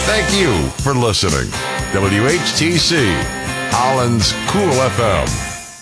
Thank you for listening. WHTC, Holland's Cool FM.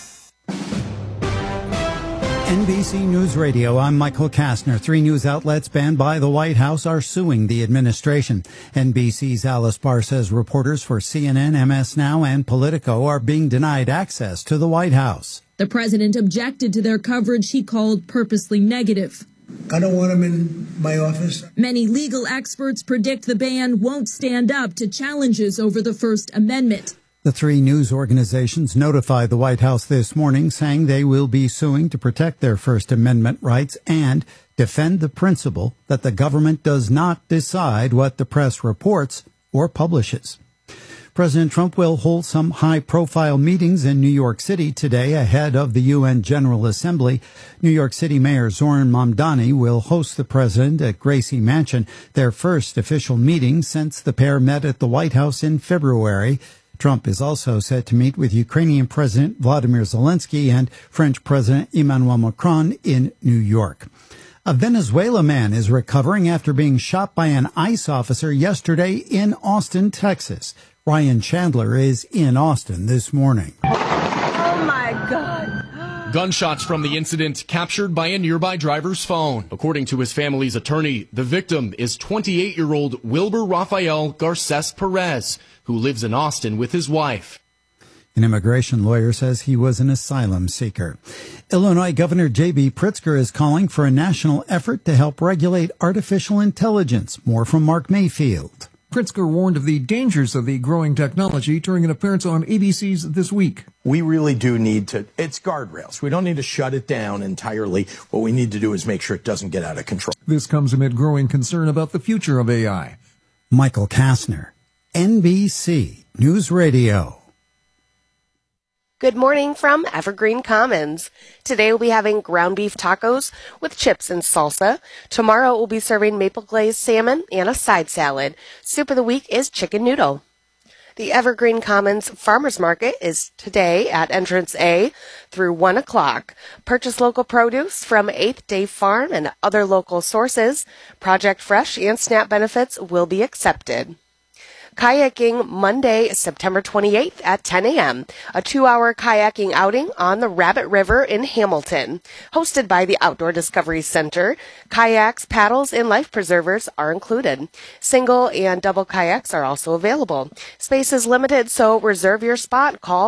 NBC News Radio, I'm Michael Kastner. 3 news outlets banned by the White House are suing the administration. NBC's Alice Barr says reporters for CNN, MS Now, and Politico are being denied access to the White House. The president objected to their coverage he called purposely negative. I don't want them in my office. Many legal experts predict the ban won't stand up to challenges over the First Amendment. The 3 news organizations notified the White House this morning, saying they will be suing to protect their First Amendment rights and defend the principle that the government does not decide what the press reports or publishes. President Trump will hold some high-profile meetings in New York City today ahead of the UN General Assembly. New York City Mayor Zoran Mamdani will host the president at Gracie Mansion, their first official meeting since the pair met at the White House in February. Trump is also set to meet with Ukrainian President Vladimir Zelensky and French President Emmanuel Macron in New York. A Venezuela man is recovering after being shot by an ICE officer yesterday in Austin, Texas. Ryan Chandler is in Austin this morning. Oh, my God. Gunshots from the incident captured by a nearby driver's phone. According to his family's attorney, the victim is 28-year-old Wilber Rafael Garces Perez, who lives in Austin with his wife. An immigration lawyer says he was an asylum seeker. Illinois Governor J.B. Pritzker is calling for a national effort to help regulate artificial intelligence. More from Mark Mayfield. Pritzker warned of the dangers of the growing technology during an appearance on ABC's This Week. We really do need to, it's guardrails. We don't need to shut it down entirely. What we need to do is make sure it doesn't get out of control. This comes amid growing concern about the future of AI. Michael Kastner, NBC News Radio. Good morning from Evergreen Commons. Today we'll be having ground beef tacos with chips and salsa. Tomorrow we'll be serving maple glazed salmon and a side salad. Soup of the week is chicken noodle. The Evergreen Commons Farmers Market is today at Entrance A through 1 o'clock. Purchase local produce from 8th Day Farm and other local sources. Project Fresh and SNAP benefits will be accepted. Kayaking Monday, September 28th at 10 a.m. A 2-hour kayaking outing on the Rabbit River in Hamilton. Hosted by the Outdoor Discovery Center, kayaks, paddles, and life preservers are included. Single and double kayaks are also available. Space is limited, so reserve your spot. Call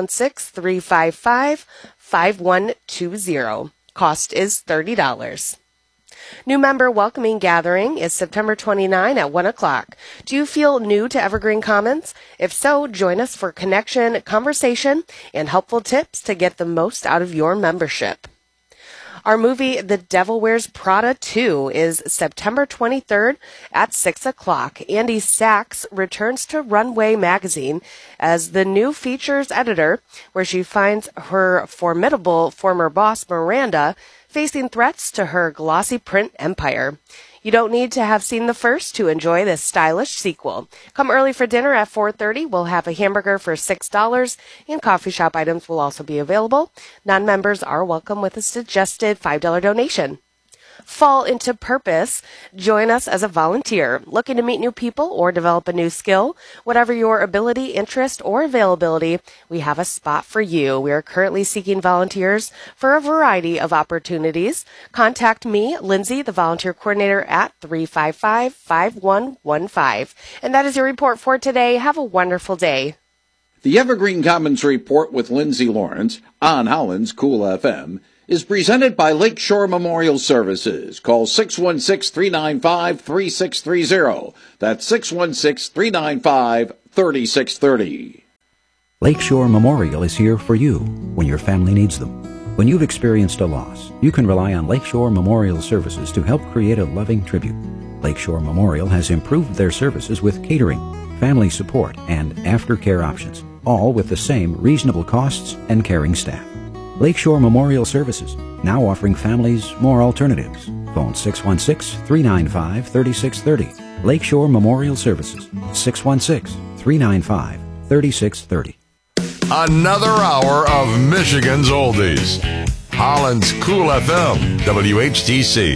616-355-5120. Cost is $30. New member welcoming gathering is September 29 at 1 o'clock. Do you feel new to Evergreen Commons? If so, join us for connection, conversation, and helpful tips to get the most out of your membership. Our movie, The Devil Wears Prada 2, is September 23rd at 6 o'clock. Andy Sachs returns to Runway magazine as the new features editor, where she finds her formidable former boss, Miranda, facing threats to her glossy print empire. You don't need to have seen the first to enjoy this stylish sequel. Come early for dinner at 4:30. We'll have a hamburger for $6, and coffee shop items will also be available. Non-members are welcome with a suggested $5 donation. Fall into purpose. Join us as a volunteer. Looking to meet new people or develop a new skill? Whatever your ability, interest, or availability, we have a spot for you. We are currently seeking volunteers for a variety of opportunities. Contact me, Lindsay, the volunteer coordinator, at 355-5115. And that is your report for today. Have a wonderful day. The Evergreen Commons Report with Lindsay Lawrence on Holland's Cool FM is presented by Lakeshore Memorial Services. Call 616-395-3630. That's 616-395-3630. Lakeshore Memorial is here for you when your family needs them. When you've experienced a loss, you can rely on Lakeshore Memorial Services to help create a loving tribute. Lakeshore Memorial has improved their services with catering, family support, and aftercare options, all with the same reasonable costs and caring staff. Lakeshore Memorial Services, now offering families more alternatives. Phone 616-395-3630. Lakeshore Memorial Services, 616-395-3630. Another hour of Michigan's Oldies. Holland's Cool FM, WHTC.